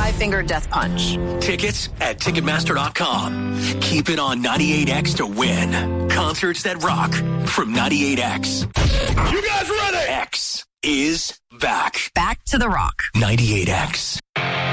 five-finger death punch. Tickets at Ticketmaster.com. Keep it on 98X to win. Concerts that rock from 98X. You guys ready? X is back. Back to the rock. 98X.